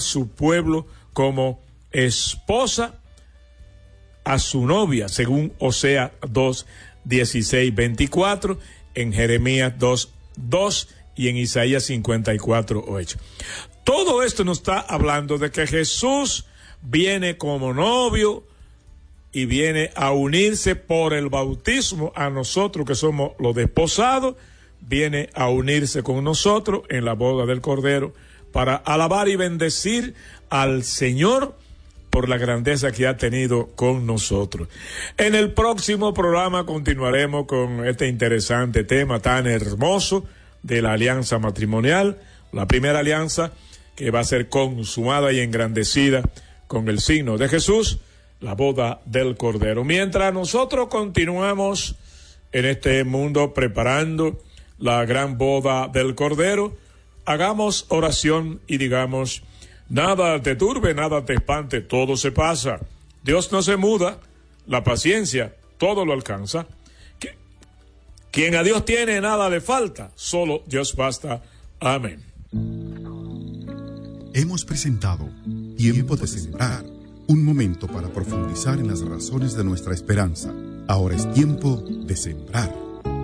su pueblo como esposa a su novia, según Oseas 2, 16, 24, en Jeremías 2, 2 y en Isaías 54, 8. Todo esto nos está hablando de que Jesús viene como novio y viene a unirse por el bautismo a nosotros que somos los desposados, viene a unirse con nosotros en la boda del Cordero para alabar y bendecir al Señor por la grandeza que ha tenido con nosotros. En el próximo programa continuaremos con este interesante tema tan hermoso de la alianza matrimonial, la primera alianza que va a ser consumada y engrandecida con el signo de Jesús, la boda del Cordero. Mientras nosotros continuamos en este mundo preparando la gran boda del Cordero, hagamos oración y digamos: nada te turbe, nada te espante, todo se pasa. Dios no se muda, la paciencia todo lo alcanza. Quien a Dios tiene, nada le falta, solo Dios basta. Amén. Hemos presentado Tiempo de Sembrar, un momento para profundizar en las razones de nuestra esperanza. Ahora es tiempo de sembrar.